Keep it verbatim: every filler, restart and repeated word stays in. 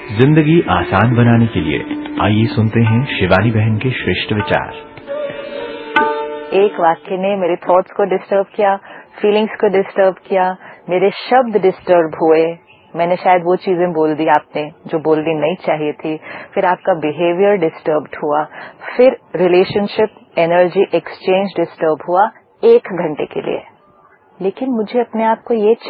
जिंदगी आसान बनाने के लिए आइए सुनते हैं शिवानी बहन के श्रेष्ठ विचार। एक वाक्य ने मेरे थॉट्स को डिस्टर्ब किया, फीलिंग्स को डिस्टर्ब किया, मेरे शब्द डिस्टर्ब हुए, मैंने शायद वो चीजें बोल दी आपने जो बोलनी नहीं चाहिए थी, फिर आपका बिहेवियर डिस्टर्ब हुआ, फिर रिलेशनशिप एनर्जी एक्सचेंज डिस्टर्ब हुआ एक घंटे के लिए। लेकिन मुझे अपने आप को ये